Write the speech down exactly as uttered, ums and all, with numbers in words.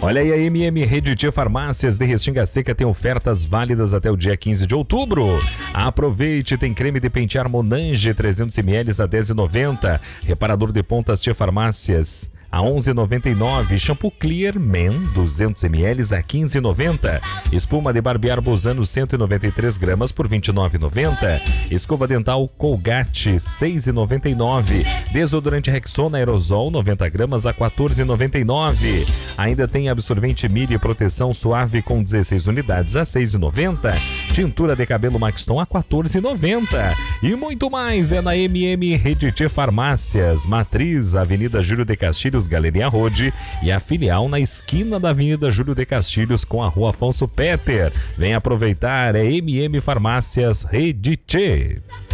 Olha aí, a M M Rede T Farmácias de Restinga Seca tem ofertas válidas até o dia quinze de outubro. Aproveite, tem creme de pentear Monange trezentos mililitros a dez reais e noventa centavos. Reparador de pontas T Farmácias a onze reais e noventa e nove centavos. Shampoo Clear Men duzentos mililitros a quinze reais e noventa centavos. Espuma de barbear Bozano cento e noventa e três gramas por vinte e nove reais e noventa centavos. Escova dental Colgate seis reais e noventa e nove centavos. Desodorante Rexona Aerosol noventa gramas a quatorze reais e noventa e nove centavos. Ainda tem absorvente Miri Proteção Suave com dezesseis unidades a seis reais e noventa centavos. Tintura de cabelo Maxton a quatorze reais e noventa centavos. E muito mais é na M M Rede T Farmácias, Matriz, Avenida Júlio de Castilhos, Galeria Rode, e a filial na esquina da Avenida Júlio de Castilhos com a Rua Afonso Peter. Vem aproveitar, é M M Farmácias Rede T.